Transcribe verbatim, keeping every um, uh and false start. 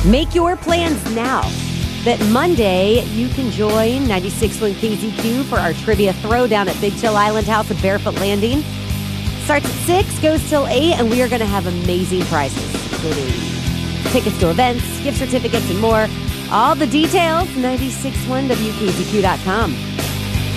Make your plans now. That Monday, you can join ninety-six point one K Z Q for our trivia throwdown at Big Chill Island House at Barefoot Landing. Starts at six, goes till eight, and we are going to have amazing prizes, including tickets to events, gift certificates, and more. All the details, nine six one W K Z Q dot com.